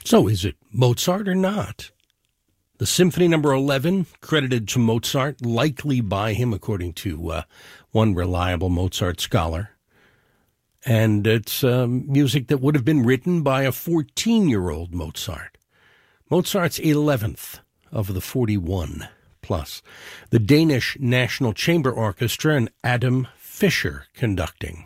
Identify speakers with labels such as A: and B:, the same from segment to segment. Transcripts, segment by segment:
A: So is it Mozart or not? The Symphony Number 11, credited to Mozart, likely by him, according to one reliable Mozart scholar. And it's music that would have been written by a 14-year-old Mozart. Mozart's 11th of the 41 plus. The Danish National Chamber Orchestra and Adam Fischer conducting.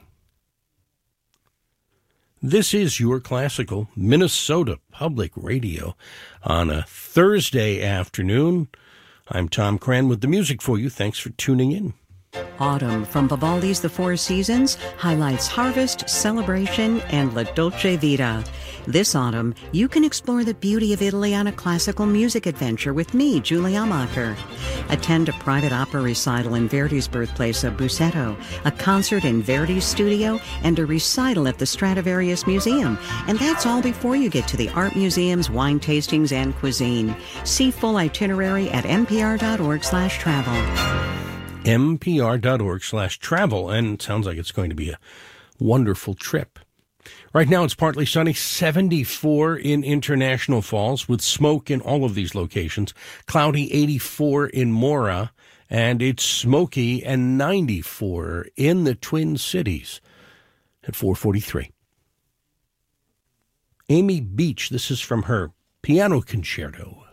A: This is your classical Minnesota Public Radio on a Thursday afternoon. I'm Tom Cran with the music for you. Thanks for tuning in.
B: Autumn from Vivaldi's The Four Seasons highlights harvest, celebration, and La Dolce Vita. This autumn, you can explore the beauty of Italy on a classical music adventure with me, Julie Amacher. Attend a private opera recital in Verdi's birthplace of Busseto, a concert in Verdi's studio, and a recital at the Stradivarius Museum. And that's all before you get to the art museums, wine tastings, and cuisine. See full itinerary at npr.org/travel.
A: npr.org/travel, and it sounds like it's going to be a wonderful trip. Right now it's partly sunny, 74 in International Falls, with smoke in all of these locations. Cloudy, 84 in Mora, and it's smoky and 94 in the Twin Cities at 4:43. Amy Beach, this is from her piano concerto.